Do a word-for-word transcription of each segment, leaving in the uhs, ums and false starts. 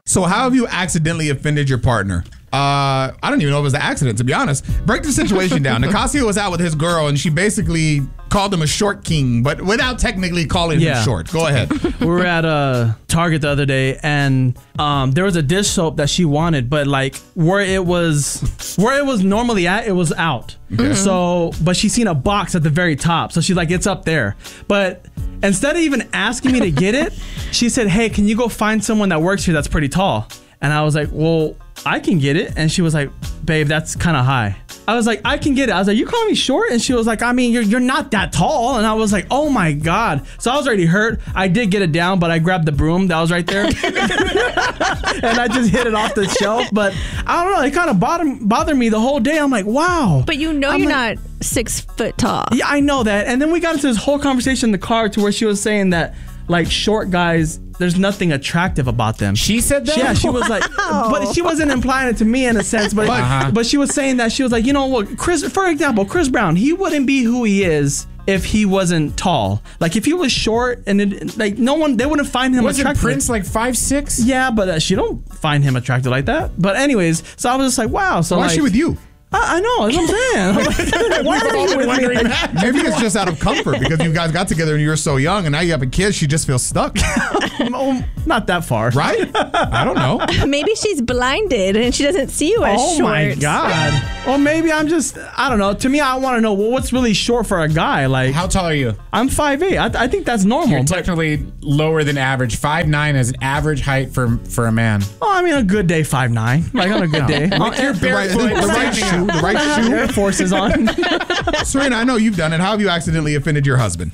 So how have you accidentally offended your partner? Uh, I don't even know if it was an accident, to be honest. Break the situation down. Nicasio was out with his girl, and she basically called him a short king, but without technically calling Yeah. him short. Go ahead. We were at uh, Target the other day, and um, there was a dish soap that she wanted, but like where it was, where it was normally at, it was out. Okay. So, but she seen a box at the very top, so she's like, it's up there. But instead of even asking me to get it, she said, "Hey, can you go find someone that works here that's pretty tall?" And I was like, "Well, I can get it." And she was like, "Babe, that's kind of high." I was like, "I can get it." I was like, "You calling me short?" And she was like, "I mean, you're you're not that tall." And I was like, "Oh my God." So I was already hurt. I did get it down, but I grabbed the broom that was right there. And I just hit it off the shelf. But I don't know, it kind of bothered, bothered me the whole day. I'm like, wow. But you know I'm you're like, not six foot tall. Yeah, I know that. And then we got into this whole conversation in the car to where she was saying that like short guys, there's nothing attractive about them. She said that? Yeah, she was like, but she wasn't implying it to me in a sense, but Uh-huh. but she was saying that she was like, you know what, Chris, for example, Chris Brown, he wouldn't be who he is if he wasn't tall. Like if he was short and it, like no one, they wouldn't find him Wasn't attractive. Prince like five six? Yeah, but uh, she don't find him attractive like that. But anyways, so I was just like, wow. So Why like, is she with you? I, I know, that's what I'm saying. Why are you with me? Like, Maybe it's just out of comfort because you guys got together and you were so young, and now you have a kid. She just feels stuck, oh, not that far, right? I don't know. Maybe she's blinded and she doesn't see you as Oh short. my God. Or maybe I'm just, I don't know. To me, I want to know, well, what's really short for a guy? Like, How tall are you? I'm five eight. I, I think that's normal. You're But, technically lower than average. five nine is an average height for for a man. oh, I mean, a good day, five nine. Like, on a good day. With your The right, the, barefoot the right standing shoe. up. The right shoe. Air Forces on. Serena, I know you've done it. How have you accidentally offended your husband?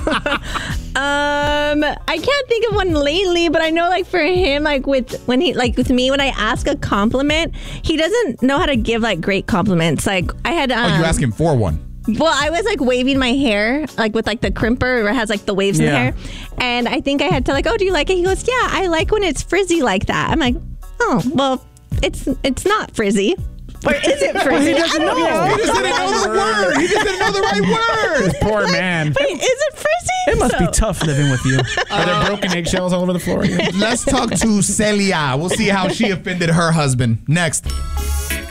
Um, I can't think of one lately, but I know like for him, like with when he like with me when I ask a compliment, he doesn't know how to give like great compliments. Like I had um, Oh, you ask him for one. Well, I was like waving my hair, like with like the crimper where it has like the waves in Yeah. the hair. And I think I had to like, oh, do you like it? He goes, yeah, I like when it's frizzy like that. I'm like, oh, well, it's it's not frizzy. Or is it frizzy? he doesn't I don't know. know. He just didn't know the word. He just didn't know the right word. Poor man. Wait, is it frizzy? It must be So- tough living with you. Are there broken eggshells all over the floor? Let's talk to Celia. We'll see how she offended her husband. Next.